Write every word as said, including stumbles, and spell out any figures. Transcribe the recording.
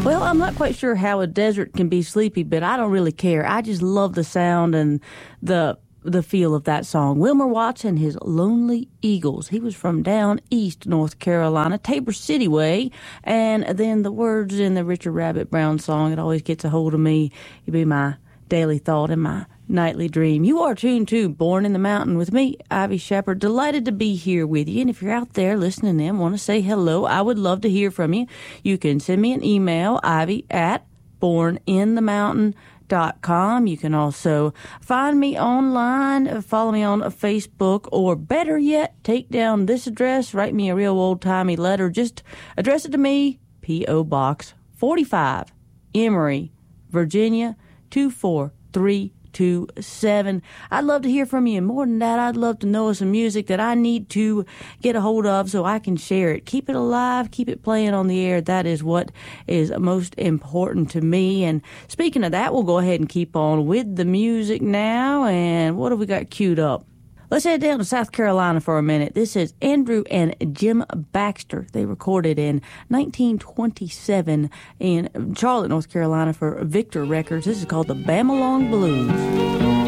Well, I'm not quite sure how a desert can be sleepy, but I don't really care. I just love the sound and the the feel of that song. Wilmer Watts and his Lonely Eagles. He was from down east North Carolina, Tabor City way. And then the words in the Richard Rabbit Brown song, it always gets a hold of me. You be my daily thought and my nightly dream. You are tuned to Born in the Mountain with me, Ivy Shepherd. Delighted to be here with you. And if you're out there listening in, want to say hello, I would love to hear from you. You can send me an email, ivy at born in the mountain dot com. You can also find me online, follow me on Facebook, or better yet, take down this address, write me a real old-timey letter. Just address it to me, P O. Box forty-five, Emory, Virginia, two four three two seven. I'd love to hear from you. And more than that, I'd love to know some music that I need to get a hold of so I can share it. Keep it alive. Keep it playing on the air. That is what is most important to me. And speaking of that, we'll go ahead and keep on with the music now. And what have we got queued up? Let's head down to South Carolina for a minute. This is Andrew and Jim Baxter. They recorded in nineteen twenty-seven in Charlotte, North Carolina for Victor Records. This is called the Bam Along Blues.